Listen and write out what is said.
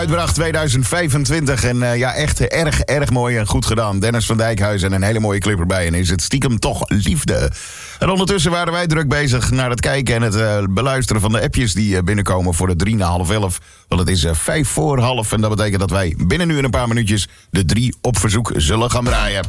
Uitbracht 2025 en echt erg mooi en goed gedaan. Dennis van Dijkhuizen en een hele mooie clip erbij. En is het stiekem toch liefde. En ondertussen waren wij druk bezig naar het kijken en het beluisteren van de appjes die binnenkomen voor de 3 na half 11. Want het is 5 voor half en dat betekent dat wij binnen nu in een paar minuutjes de 3 op verzoek zullen gaan draaien.